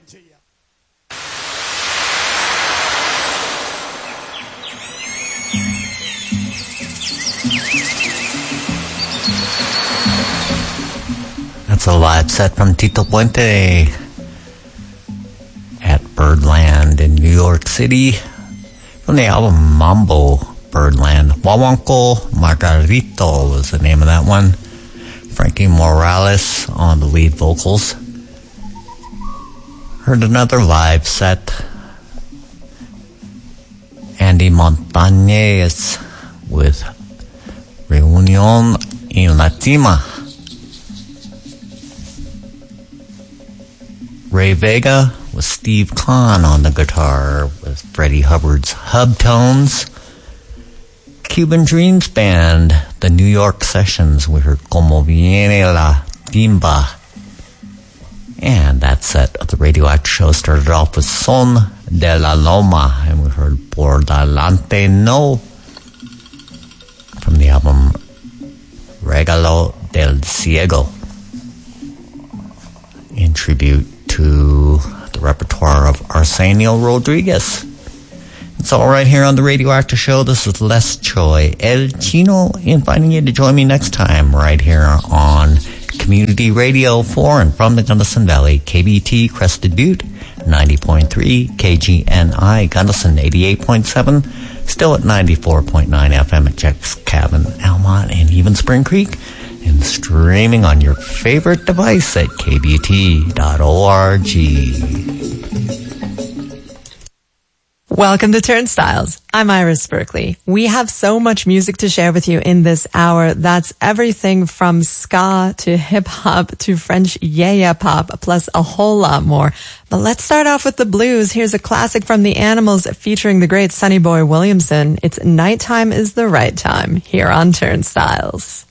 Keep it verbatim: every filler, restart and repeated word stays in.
ചെയ്യാം. That's a live set from Tito Puente at Birdland in New York City from the album Mambo Birdland. Wawanko Margarito was the name of that one. Frankie Morales on the lead vocals. Heard another live set. Andy Montañez with Reunión en la Cima. Ray Vega with Steve Kahn on the guitar with Freddie Hubbard's Hub Tones. Cuban Dreams Band, the New York Sessions, we heard Como Viene la Timba. And that set of the Radioactive Show started off with Son de la Loma, and we heard Por Delante No from the album Regalo del Ciego, in tribute to the repertoire of Arsenio Rodriguez. It's all right here on the Radioactive Show. This is Les Choi, El Chino, inviting you to join me next time right here on Community Radio for and from the Gunnison Valley, K B T Crested Butte, ninety point three, K G N I Gunnison, eighty-eight point seven, still at ninety-four point nine F M at Jack's Cabin, Almont, and even Spring Creek, and streaming on your favorite device at k b t dot org. Welcome to Turnstiles. I'm Iris Berkeley. We have so much music to share with you in this hour. That's everything from ska to hip-hop to French yeah-yeah pop, plus a whole lot more. But let's start off with the blues. Here's a classic from the Animals featuring the great Sonny Boy Williamson. It's Nighttime is the Right Time here on Turnstiles.